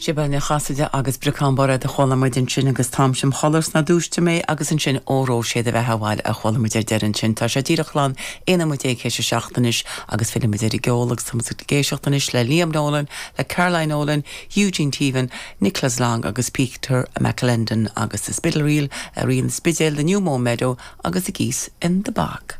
Sibelne chaide agus bricánbara de cholamidin sin agus tamsim cholas na dúiste mé agus an sin óró séad a bheith haháil a cholamid dean sin tá sé ddíachláán éana mu é chéise seachtanis agus filmidir i ggéolalas tam géisiochtanis le Liam Nolan, le Caroline Nolan, Eugene Tevan, Nicholas Lang agus Peter McLendon agus is Spidleríl a rion Spidéil the New Moor Meadow agus a gís in the Bog.